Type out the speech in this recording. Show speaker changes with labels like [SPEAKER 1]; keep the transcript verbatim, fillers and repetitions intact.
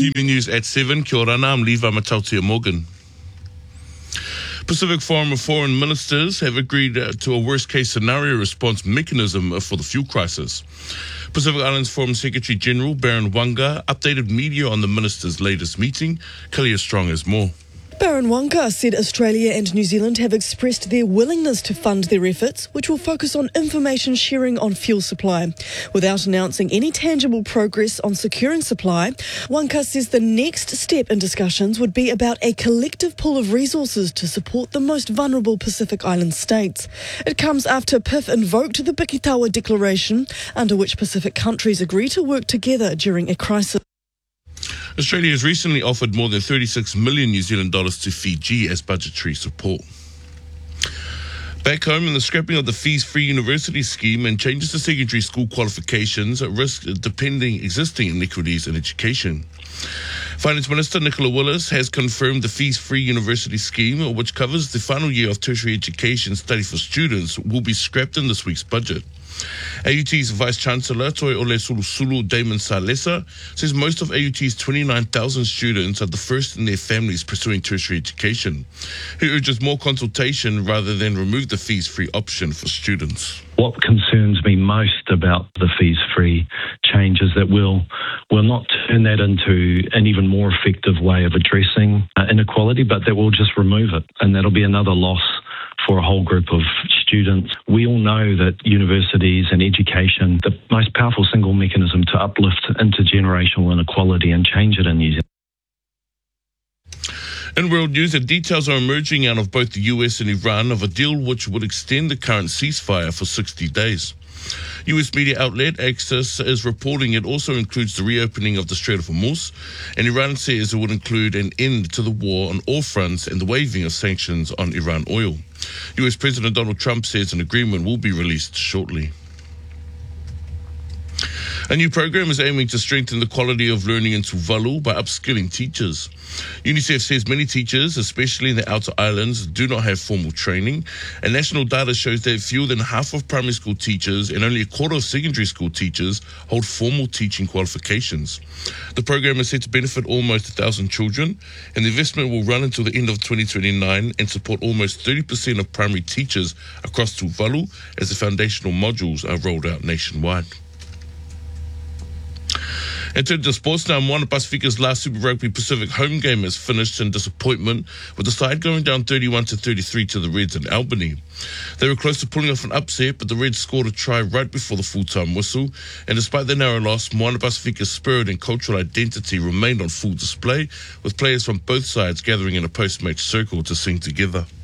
[SPEAKER 1] T V News at seven. Kia ora, I'm Levi Matautia Morgan. Pacific Forum of Foreign Ministers have agreed to a worst-case scenario response mechanism for the fuel crisis. Pacific Islands Forum Secretary General Baron Wanga updated media on the ministers' latest meeting. Kalia Strong has more.
[SPEAKER 2] Baron Wanga said Australia and New Zealand have expressed their willingness to fund their efforts, which will focus on information sharing on fuel supply. Without announcing any tangible progress on securing supply, Wanga says the next step in discussions would be about a collective pool of resources to support the most vulnerable Pacific Island states. It comes after P I F invoked the Bikitawa Declaration, under which Pacific countries agree to work together during a crisis.
[SPEAKER 1] Australia has recently offered more than thirty-six million New Zealand dollars to Fiji as budgetary support. Back home, in the scrapping of the fees-free university scheme and changes to secondary school qualifications risk depending existing inequities in education. Finance Minister Nicola Willis has confirmed the fees-free university scheme, which covers the final year of tertiary education study for students, will be scrapped in this week's budget. A U T's Vice-Chancellor, Toi Ole Sulusulu Damon Salesa, says most of A U T's twenty-nine thousand students are the first in their families pursuing tertiary education. He urges more consultation rather than remove the fees-free option for students.
[SPEAKER 3] What concerns me most about the fees-free change is that we'll, we'll not turn that into an even more effective way of addressing uh, inequality, but that we'll just remove it, and that'll be another loss for a whole group of students. We all know that universities and education, the most powerful single mechanism to uplift intergenerational inequality and change it in New Zealand.
[SPEAKER 1] In world news, the details are emerging out of both the U S and Iran of a deal which would extend the current ceasefire for sixty days. U S media outlet Axios is reporting it also includes the reopening of the Strait of Hormuz, and Iran says it would include an end to the war on all fronts and the waiving of sanctions on Iran oil. U S President Donald Trump says an agreement will be released shortly. A new program is aiming to strengthen the quality of learning in Tuvalu by upskilling teachers. UNICEF says many teachers, especially in the outer islands, do not have formal training, and national data shows that fewer than half of primary school teachers and only a quarter of secondary school teachers hold formal teaching qualifications. The program is set to benefit almost one thousand children, and the investment will run until the end of twenty twenty-nine and support almost thirty percent of primary teachers across Tuvalu as the foundational modules are rolled out nationwide. In terms of sports now, Moana Pacifica's last Super Rugby Pacific home game has finished in disappointment, with the side going down thirty-one to thirty-three to the Reds in Albany. They were close to pulling off an upset, but the Reds scored a try right before the full-time whistle, and despite their narrow loss, Moana Pacifica's spirit and cultural identity remained on full display, with players from both sides gathering in a post-match circle to sing together.